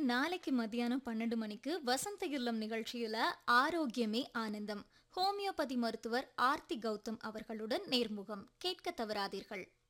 நாளைக்கு மத்தியானம் 12 மணிக்கு வசந்த இல்லம் நிகழ்ச்சியில ஆரோக்கியமே ஆனந்தம் ஹோமியோபதி மருத்துவர் ஆர்த்தி கௌதம் அவர்களுடன் நேர்முகம் கேட்க தவறாதீர்கள்.